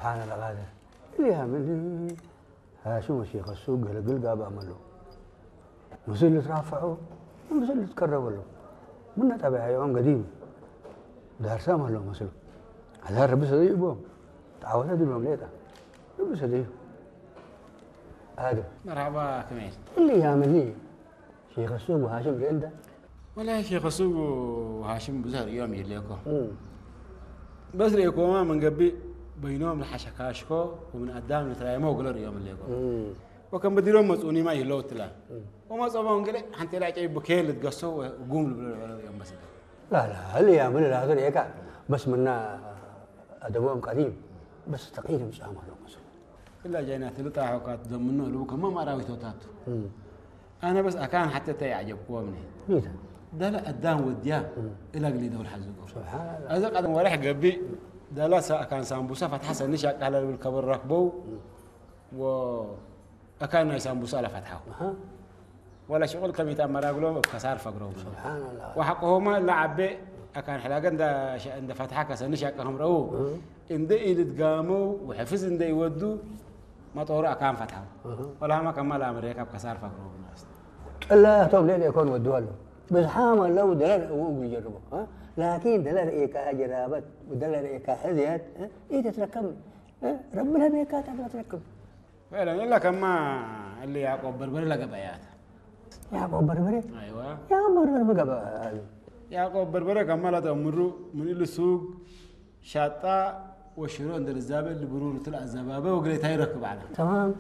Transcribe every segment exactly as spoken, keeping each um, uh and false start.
سبحان الله غادر اللي من هاشم شيخ السوق قل قابا عمله مثل اللي ترافعوا مثل اللي تكرروا له من تبع يوم قديم دار سامه له مثلا هذا ربي صديق بهم تعودت بهم ليتا ربي صديق هذا مرحبا كميل اللي يعمل شيخ السوق وهاشم عنده ولا شيخ السوق وهاشم بزهر يوم يليكو بس ليكو ما من قبي بينهم الحشكاشكو ومن قدام نترايمو قلر يوم الليكو وكان بدي لهم مسؤولي ما يلو تلا وما صابون قال حنت لا جاي بكيل تقصوا وقوم يوم بس لا لا اللي يعمل هذا هيك بس منا ادوام قديم بس تقييم مش عمله مثلا إلا جينا ثلاثة حوكات ضمنه لو كم ما راوي توتاتو أنا بس أكان حتى تعجب قومني ميتا ده لا قدام وديا إلى قلي دول حزقور سبحان الله هذا قدام ورح قبي ده لا كان سامبوسا فتح حسن نشأ على الكبر ركبو و أكان سامبوسا على فتحه ولا شغل كم يتأمر أقوله كسار فقره سبحان الله وحقهما لعب أكان حلاقة عند عند فتحة كسر نشأ كهم رأوه إن ده إلى تقاموا وحفظ إن ده يودوا ما طورا أكان فتحه ولا ما كمل أمريكا بكسار فقره الناس الله توم ليه يكون ودوا له بس حامل لو دلال هو بيجربه ها لكن دلال إيكا جرابات ودلال إيكا حذيات إيه تتركم ربنا بيكا تبغى تركم فعلا إلا كما اللي يعقوب بربري لقى بيات يعقوب بربري أيوة يعقوب بربري ما قبل يعقوب بربري كما لا تمروا من السوق شاطا وشروا عند الزبائن اللي برور طلع الزبابة وقلت هاي ركب على تمام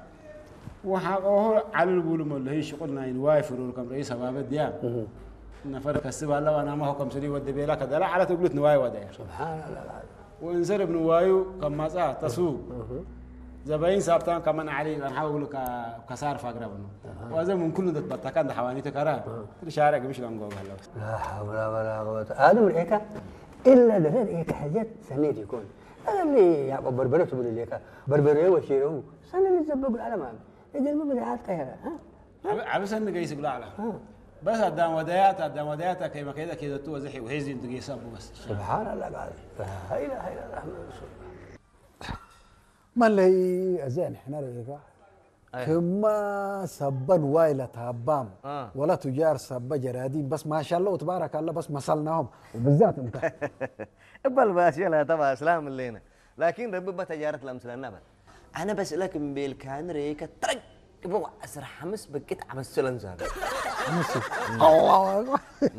وحقه على البول ما هي شغلنا ينوايف كم رئيس شباب دياب نفرق السبع الله وانا ما هو كم سري ودي بيلا كذا لا على تقولت نواي وداير سبحان الله وانزل ابن وايو كم ما صار تسوق زباين سابتان كمان علي انا حاول لك كسار فقربنا وهذا من كل ده بتكان حوانيت كرا الشارع مش لنقول هلا لا حول ولا قوة هذا من هيك الا ده هيك حاجات سنيت يكون هذا اللي يعقوب بربرته من اللي هيك بربره وشيره سنه اللي زبقوا العلم إذا ما بدأت كهذا ها عبس إنك جيس يقول على بس قدام وديات قدام وديات كيما كذا كذا تو زحي وهيزي أنت جيس أبو بس سبحان الله قال لا إله إلا الله ما اللي أزين إحنا ريكا كما سبن وايلة هبام ولا تجار سب جرادين بس ما شاء الله وتبارك الله بس مثلناهم وبالذات أنت بل ما شاء الله طبعا سلام اللينا لكن رب ما تجارة الأمثلة النبل أنا بس لك مبيل كان ريكا ترك بوا أسرح حمس بكت عبس سلنزان الله